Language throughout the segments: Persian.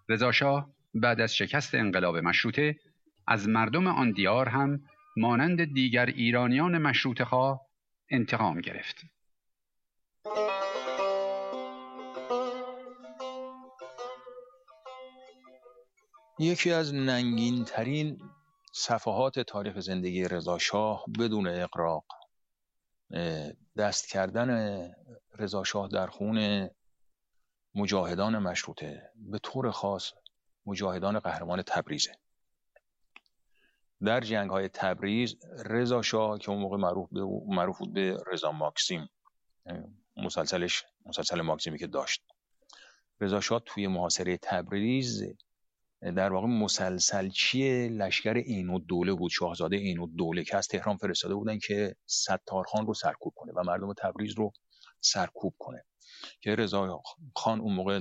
رضاشاه بعد از شکست انقلاب مشروطه از مردم آن دیار هم مانند دیگر ایرانیان مشروطه‌خواه انتقام گرفت. یکی از ننگین‌ترین صفحات تاریخ زندگی رضاشاه بدون اغراق دست کردن رضاشاه در خون مجاهدان مشروطه، به طور خاص مجاهدان قهرمان تبریزه. در جنگ‌های تبریز رضاشاه که اون موقع معروف بود به رضا ماکسیم، مسلسل ماکسیمی که داشت، رضاشاه توی محاصره تبریز در واقع مسلسلچی لشکر عین‌الدوله بود، شاهزاده عین‌الدوله که از تهران فرستاده بودن که ستارخان رو سرکوب کنه و مردم تبریز رو سرکوب کنه، که رضا خان اون موقع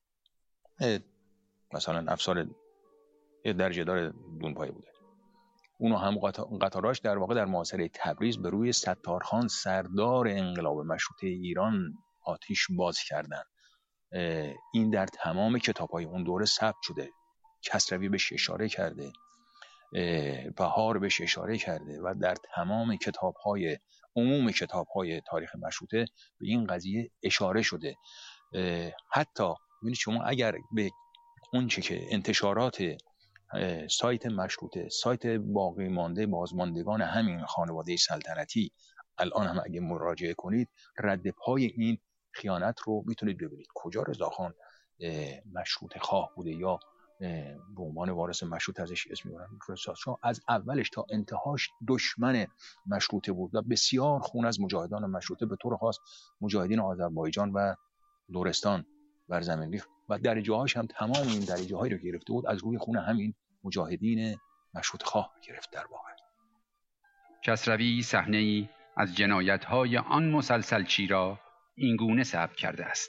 مثلا افسر درجه دار دونپایه بوده. اونو هم قطاراش در واقع در محاصره تبریز به روی ستارخان سردار انقلاب مشروطه ایران آتش باز کردن. این در تمام کتاب‌های اون دوره ثبت شده. کسروی بهش اشاره کرده، بهار بهش اشاره کرده و در تمام عموم کتاب‌های تاریخ مشروطه به این قضیه اشاره شده. حتی ببینید شما اگر به اون چه که انتشارات سایت مشروطه، سایت باقی مانده بازماندگان همین خانواده سلطنتی الان هم اگه مراجعه کنید، رد پای این خیانت رو میتونید ببینید. کجا رضاخان مشروطه خواه بوده یا به عنوان وارث مشروط ازش اسم میبرن؟ رضاشاه از اولش تا انتهاش دشمن مشروطه بود و بسیار خون از مجاهدان مشروطه به طور خاص مجاهدین آذربایجان و لرستان بر زمین ریخت و درجه هاش هم تمام این درجه هایی رو گرفته بود از روی خون همین مجاهدین مشروطه خواه گرفت. در واقع کسروی صحنه‌ای از جنایت‌های آن مسلسلچی را اینگونه ثبت کرده است: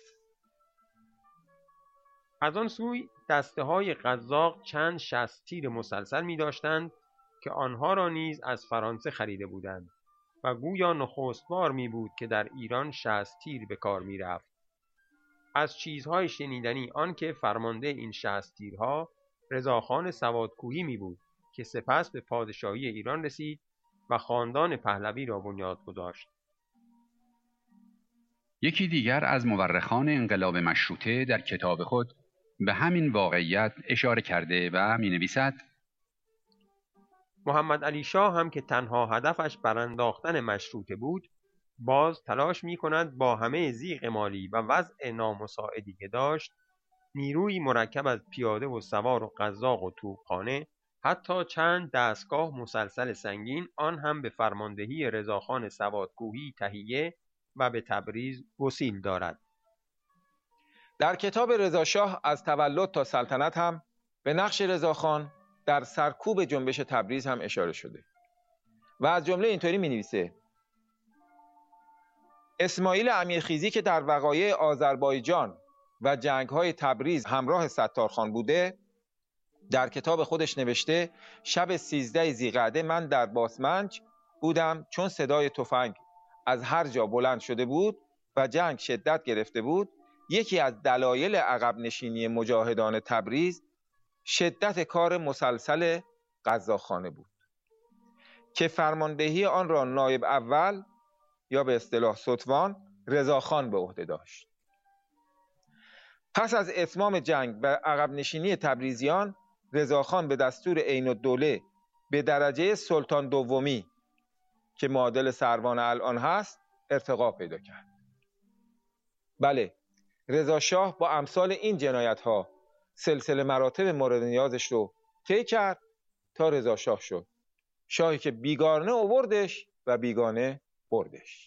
از آن سوی دسته‌های قزاق چند 60 تیر مسلسل می داشتند که آنها را نیز از فرانسه خریده بودند و گویا نخست بار می بود که در ایران 60 تیر به کار می رفت. از چیزهای شنیدنی آن که فرمانده این 60 تیرها رضاخان سوادکوهی می بود که سپس به پادشاهی ایران رسید و خاندان پهلوی را بنیاد گذاشت. یکی دیگر از مورخان انقلاب مشروطه در کتاب خود به همین واقعیت اشاره کرده و می نویسد: محمد علی شاه هم که تنها هدفش برانداختن مشروطه بود، باز تلاش می کند با همه ضیق مالی و وضع نامساعدی که داشت، نیروی مرکب از پیاده و سوار و قزاق و توپخانه، حتی چند دستگاه مسلسل سنگین، آن هم به فرماندهی رضاخان سوادکوهی تهیه و به تبریز گسیل دارد. در کتاب رضاشاه از تولد تا سلطنت هم به نقش رضاخان در سرکوب جنبش تبریز هم اشاره شده و از جمله اینطوری می نویسه: اسماعیل امیرخیزی که در وقایع آذربایجان و جنگ‌های تبریز همراه ستارخان بوده، در کتاب خودش نوشته شب 13 ذیقعده من در باسمنج بودم، چون صدای تفنگ از هر جا بلند شده بود و جنگ شدت گرفته بود. یکی از دلایل عقب نشینی مجاهدان تبریز شدت کار مسلسل قزاقخانه بود که فرماندهی آن را نایب اول یا به اصطلاح ستوان رضاخان به عهده داشت. پس از اتمام جنگ و عقب نشینی تبریزیان، رضاخان به دستور عین‌الدوله به درجه سلطان دومی که معادل سروان الان هست ارتقا پیدا کرد. بله، رضاشاه با امثال این جنایت‌ها سلسله مراتب مورد نیازش رو طی کرد تا رضاشاه شد، شاهی که بیگانه آوردش و بیگانه بردش.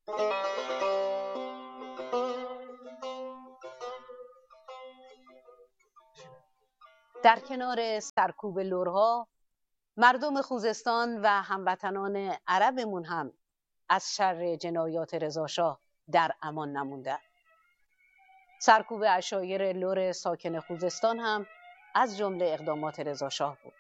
در کنار سرکوب لرها، مردم خوزستان و هموطنان عربمون هم از شر جنایات رضاشاه در امان نموندن. سرکوب عشایر لر ساکن خوزستان هم از جمله اقدامات رضاشاه بود.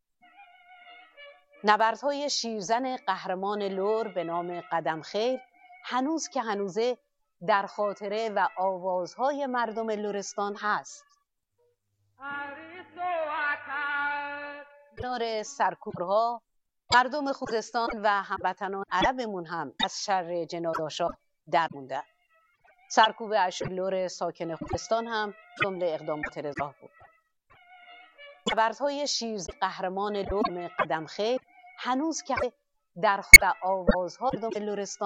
نبردهای شیرزن قهرمان لر به نام قدم خیر هنوز که هنوزه در خاطره و آوازهای مردم لرستان هست. کنار سرکوبها مردم خوزستان و هموطنان عربمون هم از شر جنایات در موندن. سرکوب اشولور ساکن خوزستان هم جمله اقدامات رضا بود. نبردهای شیرزه قهرمان لرم قدمخیل هنوز که در آوازها مردم لرستان